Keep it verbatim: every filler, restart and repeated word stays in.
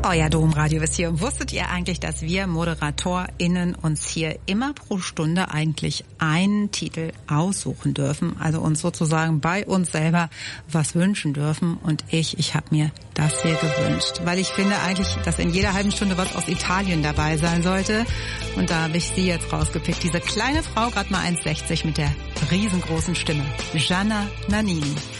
Euer Domradio ist hier. Wusstet ihr eigentlich, dass wir ModeratorInnen uns hier immer pro Stunde eigentlich einen Titel aussuchen dürfen? Also uns sozusagen bei uns selber was wünschen dürfen. Und ich, ich habe mir das hier gewünscht. Weil ich finde eigentlich, dass in jeder halben Stunde was aus Italien dabei sein sollte. Und da habe ich sie jetzt rausgepickt. Diese kleine Frau, gerade mal eins sechzig mit der riesengroßen Stimme. Gianna Nannini.